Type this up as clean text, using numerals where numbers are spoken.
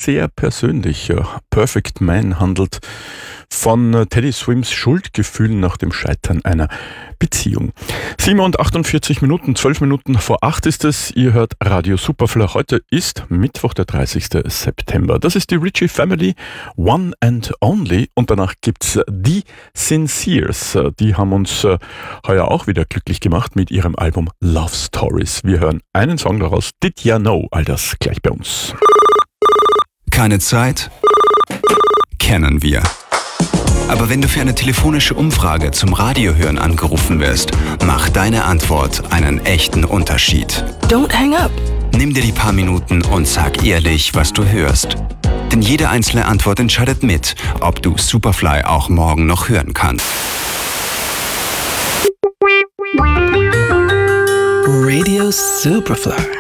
sehr persönlich. Perfect Man handelt von Teddy Swims Schuldgefühlen nach dem Scheitern einer Beziehung. 7:48 Minuten, 12 Minuten vor 8 ist es. Ihr hört Radio Superfly. Heute ist Mittwoch, der 30. September. Das ist die Ritchie Family, One and Only. Und danach gibt's die Sinceres. Die haben uns heuer auch wieder glücklich gemacht mit ihrem Album Love Stories. Wir hören einen Song daraus. Did Ya Know? All das gleich bei uns. Keine Zeit? Kennen wir. Aber wenn du für eine telefonische Umfrage zum Radiohören angerufen wirst, macht deine Antwort einen echten Unterschied. Don't hang up. Nimm dir die paar Minuten und sag ehrlich, was du hörst. Denn jede einzelne Antwort entscheidet mit, ob du Superfly auch morgen noch hören kannst. Radio Superfly.